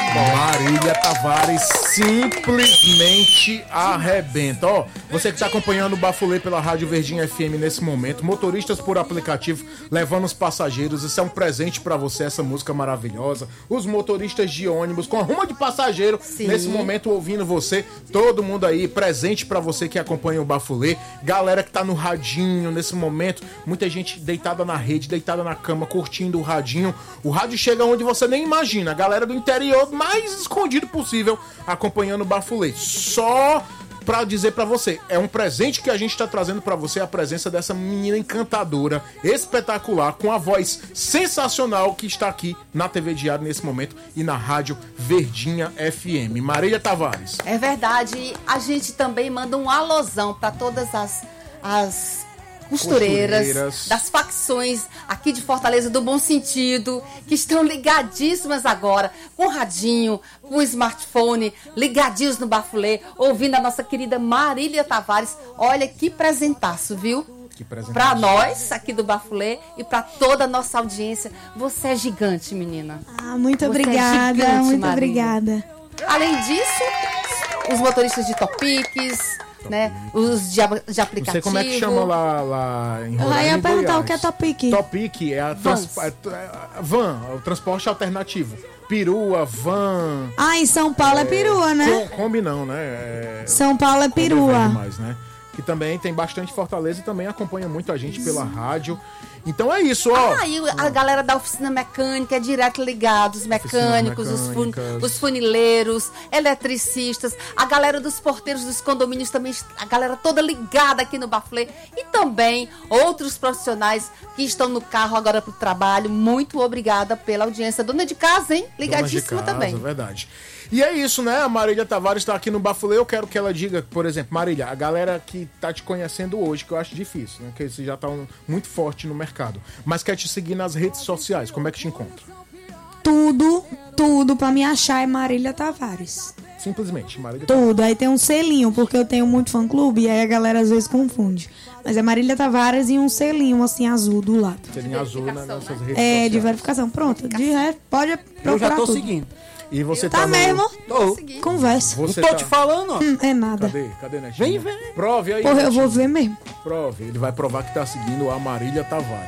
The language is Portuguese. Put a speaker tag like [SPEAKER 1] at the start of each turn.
[SPEAKER 1] Marília Tavares simplesmente arrebenta. Ó, você que está acompanhando o Bafulê pela Rádio Verdinha FM nesse momento, motoristas por aplicativo levando os passageiros, isso é um presente para você, essa música maravilhosa. Os motoristas de ônibus com a ruma de passageiro, nesse momento ouvindo você, todo mundo aí, presente para você que acompanha o Bafulê. Galera que tá no radinho nesse momento, muita gente deitada na rede, deitada na cama, curtindo o radinho. O rádio chega onde você nem imagina. A galera do interior mais escondido possível acompanhando o Bafulê. Só pra dizer pra você, é um presente que a gente tá trazendo pra você, a presença dessa menina encantadora, espetacular, com a voz sensacional que está aqui na TV Diário nesse momento e na Rádio Verdinha FM. Marília Tavares.
[SPEAKER 2] É verdade. A gente também manda um alôzão pra todas as costureiras das facções aqui de Fortaleza do Bom Sentido, que estão ligadíssimas agora, com radinho, com smartphone, ligadinhos no Bafulê, ouvindo a nossa querida Marília Tavares. Olha que presentaço, viu? Pra nós, aqui do Bafulê, e pra toda a nossa audiência. Você é gigante, menina.
[SPEAKER 3] Muito obrigada,
[SPEAKER 2] gigante,
[SPEAKER 3] muito
[SPEAKER 2] Marília.
[SPEAKER 3] obrigada.
[SPEAKER 2] Além disso, os motoristas de Topiques, né? Os de aplicativo.
[SPEAKER 1] Não sei como é que chama lá em Roraima.
[SPEAKER 3] Eu ia perguntar o que é Topic.
[SPEAKER 1] Topic é a van, o transporte alternativo. Perua, van.
[SPEAKER 3] Em São Paulo é perua, né?
[SPEAKER 1] Kombi não, né?
[SPEAKER 3] São Paulo é perua.
[SPEAKER 1] Demais, né? Que também tem bastante Fortaleza e também acompanha muito a gente pela rádio. Então é isso, ó.
[SPEAKER 2] E a galera da oficina mecânica é direto ligado, os mecânicos, os funileiros, eletricistas, a galera dos porteiros dos condomínios também, a galera toda ligada aqui no Bafulê, e também outros profissionais que estão no carro agora pro trabalho. Muito obrigada pela audiência. Dona de casa, hein? Ligadíssima também.
[SPEAKER 1] É verdade. E é isso, né? A Marília Tavares está aqui no Bafulê. Eu quero que ela diga, por exemplo, Marília, a galera que tá te conhecendo hoje, que eu acho difícil, né? Que você já tá muito forte no mercado, mas quer te seguir nas redes sociais, como é que te encontra?
[SPEAKER 3] Tudo pra me achar é Marília Tavares.
[SPEAKER 1] Simplesmente, Marília
[SPEAKER 3] Tudo. Aí tem um selinho, porque eu tenho muito fã-clube, e aí a galera às vezes confunde. Mas é Marília Tavares e um selinho assim azul do lado.
[SPEAKER 1] Selinho azul nessas redes sociais.
[SPEAKER 3] De verificação. Pronto. De resto, pode procurar.
[SPEAKER 4] Eu já tô
[SPEAKER 3] tudo.
[SPEAKER 4] seguindo.
[SPEAKER 1] E você
[SPEAKER 3] Tá mesmo?
[SPEAKER 4] Tô.
[SPEAKER 3] Conversa.
[SPEAKER 1] Você
[SPEAKER 4] Não tô te falando, ó.
[SPEAKER 3] É nada.
[SPEAKER 1] Cadê, Netinho?
[SPEAKER 4] Vem.
[SPEAKER 1] Prove aí.
[SPEAKER 3] Porra, eu
[SPEAKER 1] Netinho.
[SPEAKER 3] vou ver mesmo.
[SPEAKER 1] Prove. Ele vai provar que tá seguindo a Marília Tavares.